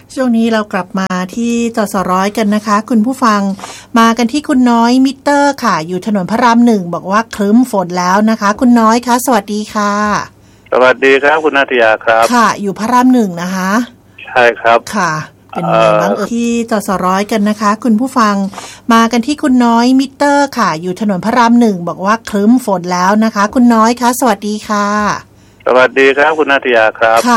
ช่วงนี้เรากลับมาที่จสร้อยกันนะคะคุณผู้ฟังมากันที่คุณน้อยมิเตอร์ค่ะอยู่ถนนพระรามหนึ่งบอกว่าครึ้มฝนแล้วนะคะคุณน้อยคะสวัสดีค่ะสวัสดีครับคุณนาตยาครับค่ะอยู่พระรามหนึ่งนะคะใช่ครับค่ะเป็นไงบ้างที่จสร้อยกันนะคะคุณผู้ฟังมากันที่คุณน้อยมิเตอร์ค่ะอยู่ถนนพระรามหนึ่งบอกว่าครึ้มฝนแล้วนะคะคุณน้อยคะสวัสดีค่ะสวัสดีครับคุณนาตยาครับ